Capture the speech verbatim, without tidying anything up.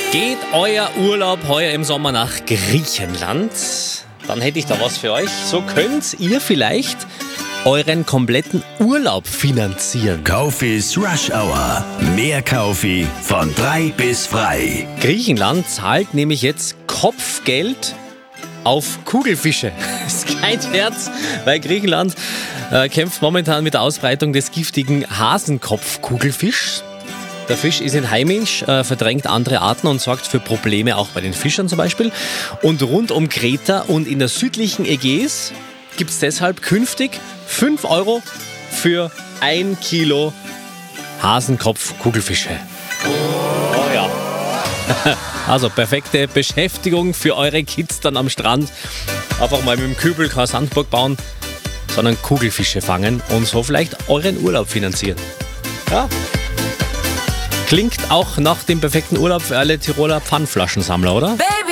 Geht euer Urlaub heuer im Sommer nach Griechenland? Dann hätte ich da was für euch. So könnt ihr vielleicht euren kompletten Urlaub finanzieren. Kaufis Rush Hour. Mehr Kaufi von drei bis frei. Griechenland zahlt nämlich jetzt Kopfgeld auf Kugelfische. Das ist kein Scherz, weil Griechenland äh, kämpft momentan mit der Ausbreitung des giftigen Hasenkopfkugelfischs. Der Fisch ist heimisch, äh, verdrängt andere Arten und sorgt für Probleme auch bei den Fischern zum Beispiel. Und rund um Kreta und in der südlichen Ägäis gibt es deshalb künftig fünf Euro für ein Kilo Hasenkopfkugelfische. Oh ja. Also perfekte Beschäftigung für eure Kids dann am Strand. Einfach mal mit dem Kübel keine Sandburg bauen, sondern Kugelfische fangen und so vielleicht euren Urlaub finanzieren. Ja. Klingt auch nach dem perfekten Urlaub für alle Tiroler Pfandflaschensammler, oder? Baby!